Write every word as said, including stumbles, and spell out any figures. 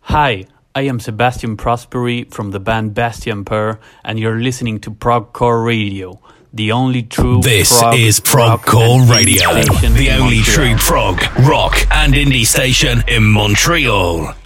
Hi, I am Sebastian Prosperi from the band Bastianpur, and you're listening to Progcore Radio, the only true This prog, is rock, Progcore and Radio, indie station the in only Montreal. true prog, rock, and indie station in Montreal.